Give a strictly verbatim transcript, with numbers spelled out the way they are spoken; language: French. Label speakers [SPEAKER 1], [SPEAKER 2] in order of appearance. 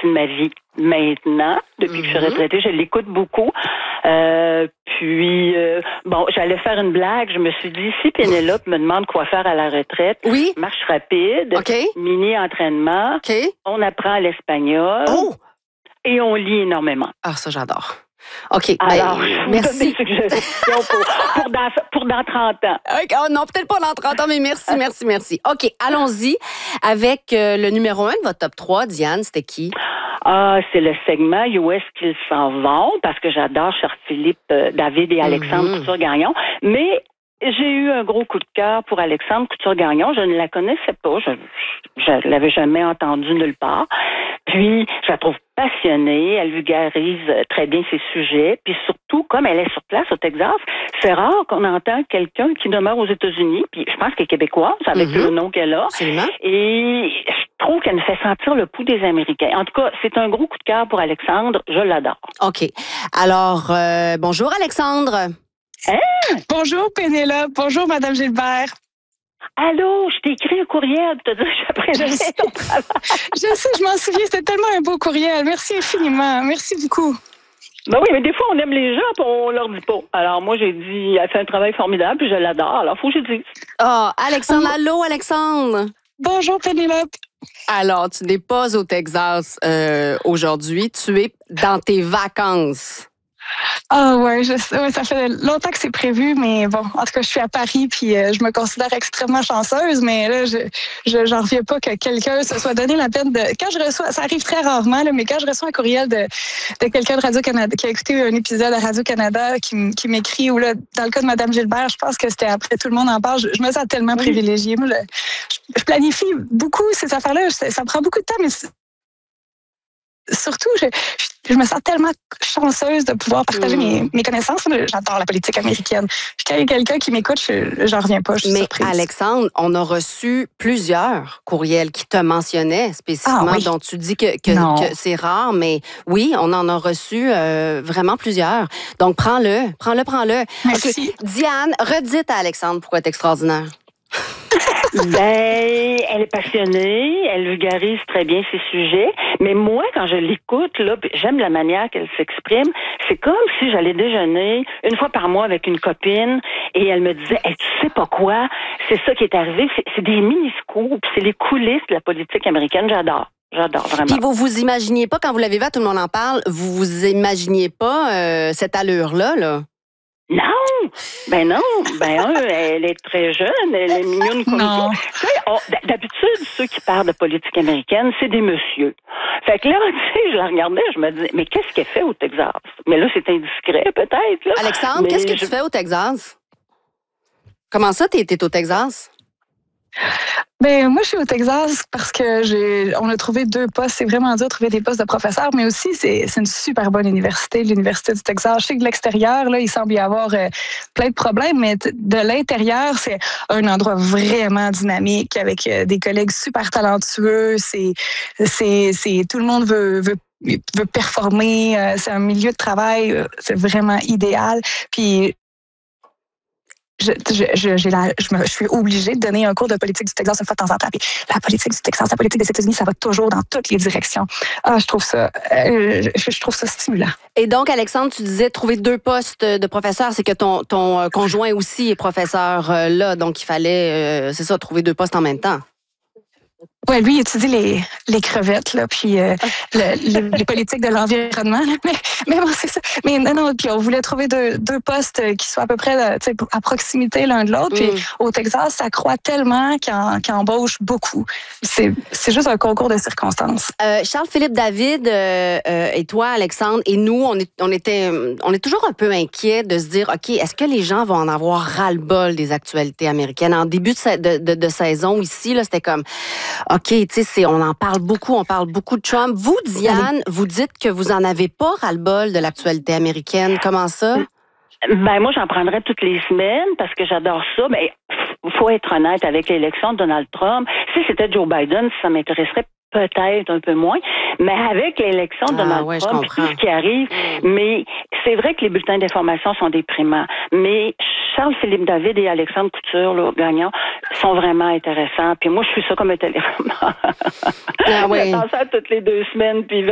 [SPEAKER 1] partie de ma vie maintenant, depuis mm-hmm. que je suis retraitée. Je l'écoute beaucoup. Euh, puis, euh, bon, j'allais faire une blague. Je me suis dit, si Pénélope me demande quoi faire à la retraite,
[SPEAKER 2] oui.
[SPEAKER 1] marche rapide,
[SPEAKER 2] okay.
[SPEAKER 1] mini-entraînement,
[SPEAKER 2] okay.
[SPEAKER 1] on apprend l'espagnol
[SPEAKER 2] oh.
[SPEAKER 1] et on lit énormément.
[SPEAKER 2] Ah, ça, j'adore. OK.
[SPEAKER 1] Alors,
[SPEAKER 2] ben, merci.
[SPEAKER 1] Des suggestions pour, pour, dans, pour dans trente ans.
[SPEAKER 2] Okay. Oh, non, peut-être pas dans trente ans, mais merci, merci, merci. OK, allons-y avec euh, le numéro un de votre top trois. Diane, c'était qui?
[SPEAKER 1] Ah, c'est le segment Où est-ce qu'ils s'en vont? Parce que j'adore Charles-Philippe, euh, David et Alexandre mm-hmm. Couture-Gagnon. Mais j'ai eu un gros coup de cœur pour Alexandre Couture-Gagnon. Je ne la connaissais pas. Je ne l'avais jamais entendue nulle part. Puis, je la trouve passionnée. Elle vulgarise très bien ses sujets. Puis surtout, comme elle est sur place au Texas, c'est rare qu'on entend quelqu'un qui demeure aux États-Unis. Puis je pense qu'elle est québécoise, avec mm-hmm. le nom qu'elle a.
[SPEAKER 2] Absolument.
[SPEAKER 1] Et je trouve qu'elle nous fait sentir le pouls des Américains. En tout cas, c'est un gros coup de cœur pour Alexandre. Je l'adore.
[SPEAKER 2] OK. Alors, euh, bonjour Alexandre.
[SPEAKER 1] Hein?
[SPEAKER 3] Bonjour Pénélope. Bonjour Madame Gilbert.
[SPEAKER 1] Allô, je t'ai écrit un courriel pour te dire que j'apprécie
[SPEAKER 3] je ton travail. Je sais, je m'en souviens, c'était tellement un beau courriel. Merci infiniment. Merci beaucoup.
[SPEAKER 1] Ben oui, mais des fois, on aime les gens et on leur dit pas. Alors, moi, j'ai dit, elle fait un travail formidable puis je l'adore. Alors, faut que je dise.
[SPEAKER 2] Ah, oh, Alexandre, oh. Allô, Alexandre.
[SPEAKER 3] Bonjour, Pénélope.
[SPEAKER 2] Alors, tu n'es pas au Texas euh, aujourd'hui. Tu es dans tes vacances.
[SPEAKER 3] Ah ouais, je sais, ouais, ça fait longtemps que c'est prévu, mais bon, en tout cas, je suis à Paris, puis euh, je me considère extrêmement chanceuse, mais là, je, je j'en reviens pas que quelqu'un se soit donné la peine de. Quand je reçois, ça arrive très rarement, là, mais quand je reçois un courriel de, de quelqu'un de Radio-Canada qui a écouté un épisode de Radio-Canada, qui, qui m'écrit, ou là, dans le cas de Madame Gilbert, je pense que c'était après Tout le monde en parle, je, je me sens tellement oui. privilégiée. Moi, je, je planifie beaucoup ces affaires-là, ça, ça prend beaucoup de temps, mais surtout, je, je me sens tellement chanceuse de pouvoir partager mmh. mes, mes connaissances. J'adore la politique américaine. Quand il y a quelqu'un qui m'écoute, je j'en reviens pas, je suis
[SPEAKER 2] Mais
[SPEAKER 3] surprise.
[SPEAKER 2] Alexandre, on a reçu plusieurs courriels qui te mentionnaient spécifiquement,
[SPEAKER 3] ah, oui.
[SPEAKER 2] dont tu dis que, que, que c'est rare, mais oui, on en a reçu euh, vraiment plusieurs. Donc, prends-le, prends-le, prends-le.
[SPEAKER 3] Merci.
[SPEAKER 2] Okay. Diane, redites à Alexandre pourquoi elle est extraordinaire.
[SPEAKER 1] Ben, elle est passionnée, elle vulgarise très bien ses sujets, mais moi, quand je l'écoute, là, j'aime la manière qu'elle s'exprime. C'est comme si j'allais déjeuner une fois par mois avec une copine et elle me disait, hey, tu sais pas quoi, c'est ça qui est arrivé, c'est, c'est des mini-scoops, c'est les coulisses de la politique américaine, j'adore. J'adore, vraiment.
[SPEAKER 2] Puis vous vous imaginiez pas, quand vous l'avez vu, tout le monde en parle, vous vous imaginiez pas euh, cette allure-là, là?
[SPEAKER 1] Non! Ben non! Ben un, elle est très jeune, elle est mignonne comme
[SPEAKER 3] non.
[SPEAKER 1] Tu sais, on, d'habitude, ceux qui parlent de politique américaine, c'est des messieurs. Fait que là, tu sais, je la regardais, je me disais, mais qu'est-ce qu'elle fait au Texas? Mais là, c'est indiscret, peut-être. Là.
[SPEAKER 2] Alexandre,
[SPEAKER 1] mais
[SPEAKER 2] qu'est-ce que
[SPEAKER 1] je...
[SPEAKER 2] tu fais au Texas? Comment ça, t'es, t'es au Texas?
[SPEAKER 3] Ben moi, je suis au Texas parce que j'ai, on a trouvé deux postes. C'est vraiment dur de trouver des postes de professeurs, mais aussi, c'est, c'est une super bonne université, l'Université du Texas. Je sais que de l'extérieur, là, il semble y avoir euh, plein de problèmes, mais t- de l'intérieur, c'est un endroit vraiment dynamique avec euh, des collègues super talentueux. C'est, c'est, c'est, tout le monde veut, veut veut performer. Euh, c'est un milieu de travail, euh, c'est vraiment idéal. Puis Je, je, je, j'ai la, je, me, je suis obligée de donner un cours de politique du Texas une fois de temps en temps. Puis la politique du Texas, la politique des États-Unis, ça va toujours dans toutes les directions. Ah, je trouve ça, euh, je, je trouve ça stimulant.
[SPEAKER 2] Et donc, Alexandre, tu disais trouver deux postes de professeur, c'est que ton, ton conjoint aussi est professeur euh, là, donc il fallait, euh, c'est ça, trouver deux postes en même temps.
[SPEAKER 3] Oui, lui, il étudie les, les crevettes, là, puis euh, le, le, les politiques de l'environnement. Là, mais, mais bon, c'est ça. Mais non, non, puis on voulait trouver deux, deux postes qui soient à peu près là, à proximité l'un de l'autre. Mm. Puis au Texas, ça croît tellement qu'il, en, qu'il embauche beaucoup. C'est, c'est juste un concours de circonstances.
[SPEAKER 2] Euh, Charles-Philippe David euh, euh, et toi, Alexandre, et nous, on est, on, était, on est toujours un peu inquiets de se dire, OK, est-ce que les gens vont en avoir ras-le-bol des actualités américaines? En début de, de, de, de saison, ici, là, c'était comme... OK, tu sais, c'est, on en parle beaucoup, on parle beaucoup de Trump. Vous, Diane, vous dites que vous en avez pas ras-le-bol de l'actualité américaine. Comment ça?
[SPEAKER 1] Ben, moi, j'en prendrais toutes les semaines parce que j'adore ça. Mais il faut être honnête avec l'élection de Donald Trump. Si c'était Joe Biden, ça m'intéresserait peut-être un peu moins, mais avec l'élection de Donald
[SPEAKER 2] ah, ouais,
[SPEAKER 1] Trump, tout ce qui arrive, mais c'est vrai que les bulletins d'information sont déprimants, mais Charles-Philippe David et Alexandre Couture, là, Gagnon, sont vraiment intéressants, puis moi, je suis ça comme un téléroman.
[SPEAKER 2] Ah, ouais.
[SPEAKER 1] Je pense à toutes les deux semaines, puis